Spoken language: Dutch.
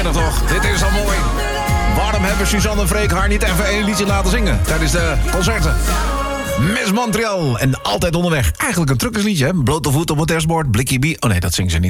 Weinig toch? Dit is al mooi. Waarom hebben Suzanne en Freek haar niet even een liedje laten zingen tijdens de concerten? Miss Montreal en Altijd Onderweg. Eigenlijk een truckersliedje, hè? Blote voet op het dashboard, Blikkie Bie. Oh nee, dat zingt ze niet.